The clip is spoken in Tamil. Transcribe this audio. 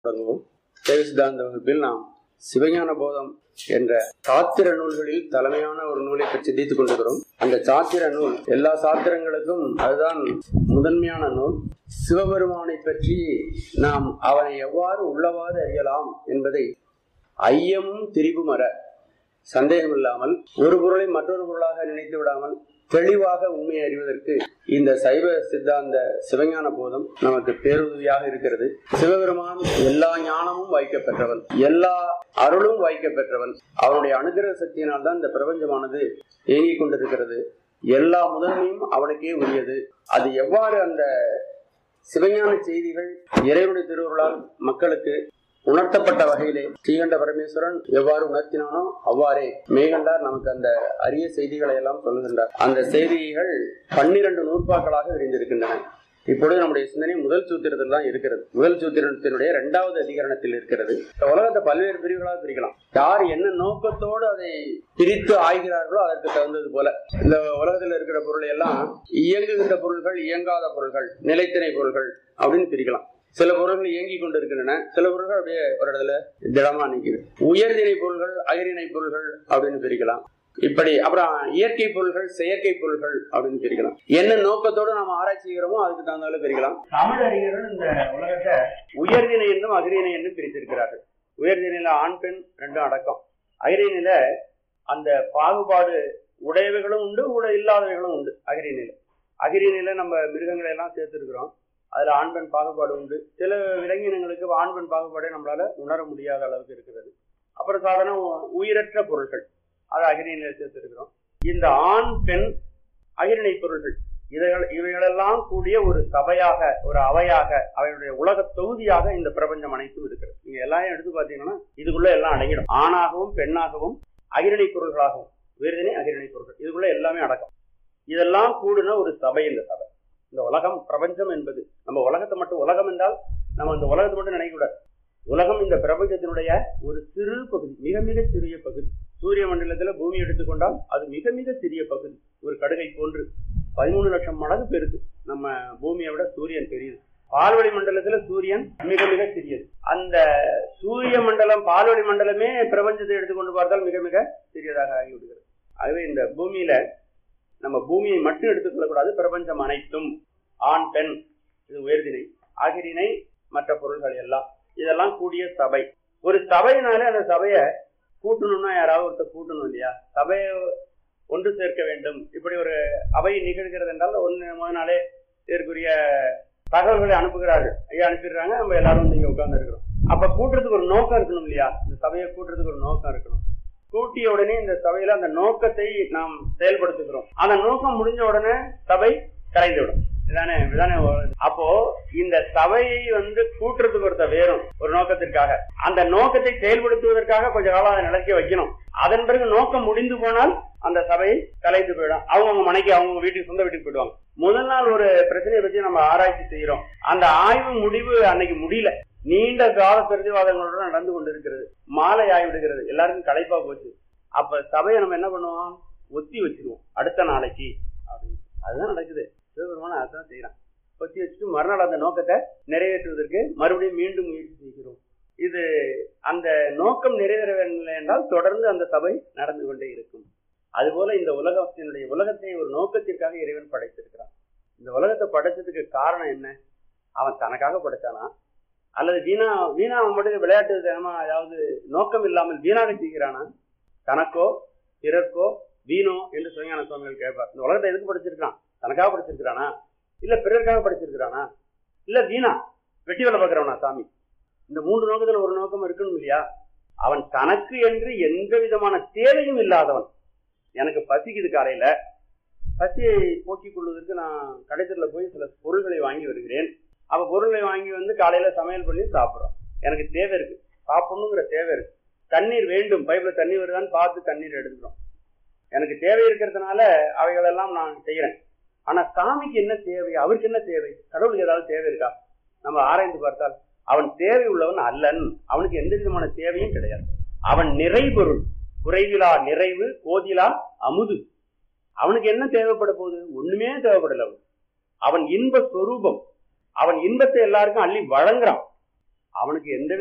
தொடங்குவோம். சைவ சித்தாந்த வகுப்பில் நாம் சிவஞான போதம் என்ற சாத்திர நூல்களில் தலைமையான ஒரு நூலை பற்றி சிந்தித்துக் கொண்டிருக்கிறோம். அந்த சாத்திர நூல் எல்லா சாத்திரங்களுக்கும் அதுதான் முதன்மையான நூல். சிவபெருமானை பற்றி நாம் அவனை எவ்வாறு உள்ளவாறு அறியலாம் என்பதை ஐயமும் திரிபும் அற, சந்தேகம் இல்லாமல் ஒரு பொருளை மற்றொரு பொருளாக நினைத்து விடாமல் தெளிவாக உண்மையை அறிவதற்கு இந்த சைவ சித்தாந்த சிவஞான போதம் நமக்கு பேருதவியாக இருக்கிறது. சிவபெருமான் எல்லா ஞானமும் வாய்க்கப்பெற்றவன், எல்லா அருளும் வாய்க்கப்பெற்றவன். அவனுடைய அனுகிரக சக்தியினால் தான் இந்த பிரபஞ்சமானது இயங்கிக் கொண்டிருக்கிறது. எல்லா முதன்மையும் அவனுக்கே உரியது. அது எவ்வாறு அந்த சிவஞான செய்திகள் இறைவனுடைய திருவருளால் மக்களுக்கு உணர்த்தப்பட்ட வகையிலே ஸ்ரீகண்ட பரமேஸ்வரன் எவ்வாறு உணர்த்தினானோ அவ்வாறே மெய்கண்டார் நமக்கு அந்த அரிய செய்திகளை எல்லாம் சொல்லுகின்றார். அந்த செய்திகள் 12 நூற்பாக்களாக விரிந்திருக்கின்றன. இப்பொழுது நம்முடைய சிந்தனை முதல் சூத்திரத்தில் தான் இருக்கிறது. முதல் சூத்திரத்தினுடைய 2வது அதிகரணத்தில் இருக்கிறது. இந்த உலகத்தை பல்வேறு பிரிவுகளாக பிரிக்கலாம். யார் என்ன நோக்கத்தோடு அதை பிரித்து ஆய்கிறார்களோ அதற்கு தகுந்தது போல இந்த உலகத்தில் இருக்கிற பொருளை எல்லாம் இயங்குகின்ற பொருள்கள், இயங்காத பொருள்கள், நிலைத்திணை பொருள்கள் அப்படின்னு பிரிக்கலாம். சில பொருள்கள் இயங்கிக் கொண்டு இருக்கின்றன, சில பொருள்கள் அப்படியே ஒரு இடத்துல திடமா நிற்குது. உயர்திணை பொருள்கள், அகிரிணை பொருள்கள் அப்படின்னு பிரிக்கலாம். இப்படி அப்புறம் இயற்கை பொருள்கள், செயற்கை பொருள்கள் அப்படின்னு பிரிக்கலாம். என்ன நோக்கத்தோடு நாம் ஆராய்ச்சி செய்கிறோமோ அதுக்கு தகுந்தாலும் பிரிக்கலாம். தமிழ் அறிஞர்கள் இந்த உலகத்தை உயர்திணை என்றும் அகிரிணை என்றும் பிரித்திருக்கிறார்கள். உயர்திணையில ஆண் பெண் 2 அடக்கம். அகிரிணையில அந்த பாகுபாடு உடையவைகளும் உண்டு, இல்லாதவைகளும் உண்டு. அகிரிணையில நம்ம மிருகங்களை எல்லாம் சேர்த்திருக்கிறோம். அதுல ஆண் பெண் பாகுபாடு உண்டு. சில விலங்கினங்களுக்கு ஆண் பெண் பாகுபாடே நம்மளால உணர முடியாத அளவுக்கு இருக்கிறது. அப்புறம் சாதாரண உயிரற்ற பொருட்கள் அது அகிரிணையில சேர்த்திருக்கிறோம். இந்த ஆண் பெண் அகிரிணை பொருள்கள் இவைகளெல்லாம் கூடிய ஒரு சபையாக, ஒரு அவையாக, அவையுடைய உலக தொகுதியாக இந்த பிரபஞ்சம் அனைத்தும் இருக்கிறது. நீங்க எல்லாரும் எடுத்து பாத்தீங்கன்னா இதுக்குள்ள எல்லாம் அடங்கிடும். ஆணாகவும் பெண்ணாகவும் அகிரிணை பொருள்களாகவும் உயர்திணை அகிரிணை பொருள்கள் இதுக்குள்ள எல்லாமே அடக்கம். இதெல்லாம் கூடின ஒரு சபை. இந்த சபை, இந்த உலகம், பிரபஞ்சம் என்பது நம்ம உலகத்தை மட்டும், உலகம் என்றால் நம்ம இந்த உலகத்தை மட்டும் நினைக்கக்கூடாது. உலகம் இந்த பிரபஞ்சத்தினுடைய ஒரு சிறு பகுதி, மிக மிக சிறிய பகுதி. சூரிய மண்டலத்துல பூமி எடுத்துக்கொண்டால் அது மிக மிக சிறிய பகுதி. ஒரு கடுகை போன்று 13 லட்சம் மடங்கு பெருது. நம்ம பூமியை விட சூரியன் பெரியது. பால்வெளி மண்டலத்துல சூரியன் மிக மிக சிறியது. அந்த சூரிய மண்டலம், பால்வெளி மண்டலமே பிரபஞ்சத்தை எடுத்துக்கொண்டு பார்த்தால் மிக மிக சிறியதாக ஆகிவிடுகிறது. ஆகவே இந்த பூமியில நம்ம பூமியை மட்டும் எடுத்துக்கொள்ளக்கூடாது. பிரபஞ்சம் அனைத்தும், ஆண் பெண் இது உயர்திணை, அகிரிணை மற்ற பொருள்கள் எல்லாம், இதெல்லாம் கூடிய சபை. ஒரு சபையினாலே அந்த சபையை கூட்டணும்னா யாராவது ஒருத்தர் கூட்டணும் இல்லையா? சபையை ஒன்று சேர்க்க வேண்டும். இப்படி ஒரு அவை நிகழ்கிறது என்றால் முதல் நாளே இதற்குரிய தகவல்களை அனுப்புகிறார்கள். ஐயா அனுப்பிடுறாங்க, நம்ம எல்லாரும் வந்து இங்க உட்கார்ந்து இருக்கிறோம். அப்ப கூட்டுறதுக்கு ஒரு நோக்கம் இருக்கணும் இல்லையா? இந்த சபையை கூட்டுறதுக்கு ஒரு நோக்கம் இருக்கணும். கூட்டிய உடனே இந்த சபையில அந்த நோக்கத்தை நாம் செயல்படுத்துகிறோம். அந்த நோக்கம் முடிஞ்ச உடனே சபை கலைந்துவிடும். இதானே? அப்போ இந்த சபையை வந்து கூட்டுறதுக்கு ஒருத்த வேறும் ஒரு நோக்கத்திற்காக, அந்த நோக்கத்தை செயல்படுத்துவதற்காக கொஞ்ச காலம் அதை நிலைக்க வைக்கணும். அதன் பிறகு நோக்கம் முடிந்து போனால் அந்த சபையை கலைந்து போயிடும். அவங்க மனைக்கு, அவங்க வீட்டுக்கு, சொந்த வீட்டுக்கு போயிடுவாங்க. முதல் நாள் ஒரு பிரச்சனையை பற்றி நம்ம ஆராய்ச்சி செய்யறோம். அந்த ஆய்வு முடிவு அன்னைக்கு முடியல. நீண்ட கால பிரதிவாதங்களுடன் நடந்து கொண்டு இருக்கிறது. மாலை ஆய்விடுகிறது, எல்லாருக்கும் களைப்பா போச்சு. அப்ப சபையை நம்ம என்ன பண்ணுவோம்? ஒத்தி வச்சிருவோம் அடுத்த நாளைக்கு அப்படின்னு. அதுதான் நடக்குது. சிவபெருமான அதுதான் செய்யறான். ஒத்தி வச்சுட்டு மறுநாள் அந்த நோக்கத்தை நிறைவேற்றுவதற்கு மறுபடியும் மீண்டும் முயற்சி செய்கிறோம். இது அந்த நோக்கம் நிறைவேறவில்லை என்றால் தொடர்ந்து அந்த சபை நடந்து கொண்டே இருக்கும். அதுபோல இந்த உலகத்தை ஒரு நோக்கத்திற்காக இறைவன் படைத்திருக்கிறான். இந்த உலகத்தை படைச்சதுக்கு காரணம் என்ன? அவன் தனக்காக படைச்சானா, அல்லது வீணா அவன் மட்டும் விளையாட்டு தினமா அதாவது நோக்கம் இல்லாமல் வீணாக செய்கிறானா? தனக்கோ பிறர்க்கோ வீணோ என்று சிவஞான சுவாமிகள் கேட்பார். இந்த உலகத்தை எதுக்கு படிச்சிருக்கான்? தனக்காக படிச்சிருக்கிறானா, இல்ல பிறருக்காக படிச்சிருக்கிறானா, இல்ல வீணா வெட்டி வேலை பார்க்கிறவனா சாமி? இந்த 3 நோக்கத்துல ஒரு நோக்கம் இருக்கணும் இல்லையா? அவன் தனக்கு என்று எந்த விதமான தேவையும் இல்லாதவன். எனக்கு பசிக்குது, காலையில பசியை போக்கிக் கொள்வதற்கு நான் கடைத்தல போய் சில பொருள்களை வாங்கி வருகிறேன். அப்ப பொருளை வாங்கி வந்து காலையில சமையல் பண்ணி சாப்பிட்றோம். எனக்கு தேவை இருக்கு, சாப்பிடணுங்கிற தேவை இருக்கு. தண்ணீர் வேண்டும், பைப்ல தண்ணி வருதான்னு பார்த்து தண்ணீர் எடுத்துக்கிறோம். எனக்கு தேவை இருக்கிறதுனால அவைகளெல்லாம் நான் செய்யறேன். ஆனா சாமிக்கு என்ன தேவை? அவருக்கு என்ன தேவை? கடவுளுக்கு ஏதாவது தேவை இருக்கா? நம்ம ஆராய்ந்து பார்த்தால் அவன் தேவை உள்ளவன் அல்லன். அவனுக்கு எந்த விதமான தேவையும் கிடையாது. அவன் நிறைபொருள், குறைவிலா நிறைவு, கோதிலா அமுது. அவனுக்கு என்ன தேவைப்பட போகுது? ஒண்ணுமே தேவைப்படல. அவன் இன்ப ஸ்வரூபம். அவன் இன்பத்தை எல்லாருக்கும் அள்ளி வழங்குறான். அவனுக்கு எந்த